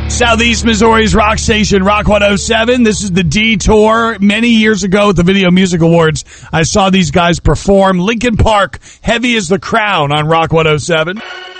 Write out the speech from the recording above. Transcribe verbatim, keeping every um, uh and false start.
Southeast Missouri's rock station, Rock one oh seven. This is the Detour. Many years ago at the Video Music Awards, I saw these guys perform. Linkin Park, Heavy as the Crown on Rock one oh seven.